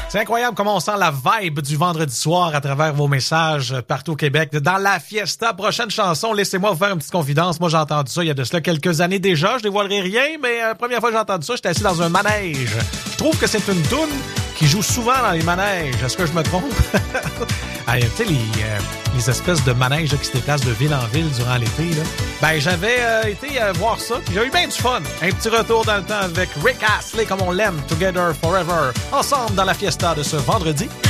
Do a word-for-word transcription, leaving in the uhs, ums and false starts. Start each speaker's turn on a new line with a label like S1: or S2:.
S1: C'est incroyable comment on sent la vibe du vendredi soir à travers vos messages partout au Québec. Dans la fiesta, prochaine chanson, laissez-moi vous faire une petite confidence. Moi, j'ai entendu ça il y a de cela quelques années déjà. Je dévoilerai rien, mais la première fois que j'ai entendu ça, j'étais assis dans un manège. Je trouve que c'est une toune qui joue souvent dans les manèges. Est-ce que je me trompe? Ah, tu sais, les, euh, les espèces de manèges là, qui se déplacent de ville en ville durant l'été. Là. Ben, j'avais euh, été euh, voir ça. J'ai eu bien du fun. Un petit retour dans le temps avec Rick Astley, comme on l'aime, Together Forever, ensemble dans la fiesta de ce vendredi.